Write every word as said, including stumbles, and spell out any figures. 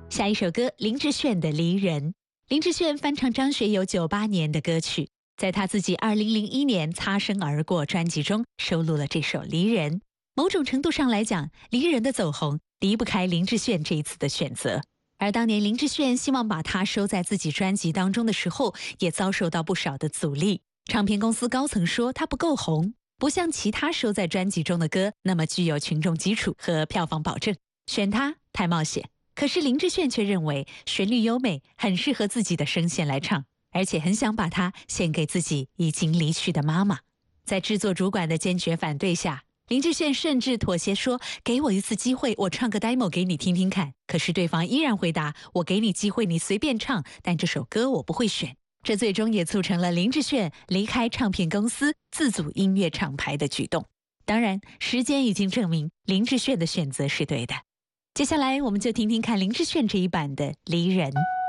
下一首歌，林志炫的《离人》。林志炫翻唱张学友九八年的歌曲，在他自己二零零一年《擦身而过》专辑中收录了这首《离人》。某种程度上来讲，《离人》的走红离不开林志炫这一次的选择。而当年林志炫希望把它收在自己专辑当中的时候，也遭受到不少的阻力。唱片公司高层说他不够红，不像其他收在专辑中的歌那么具有群众基础和票房保证，选他太冒险。可是林志炫却认为旋律优美，很适合自己的声线来唱，而且很想把它献给自己已经离去的妈妈。在制作主管的坚决反对下，林志炫甚至妥协说，给我一次机会，我唱个 demo 给你听听看。可是对方依然回答，我给你机会，你随便唱，但这首歌我不会选。这最终也促成了林志炫离开唱片公司，自组音乐厂牌的举动。当然，时间已经证明林志炫的选择是对的。接下来我们就听听看林志炫这一版的《离人》。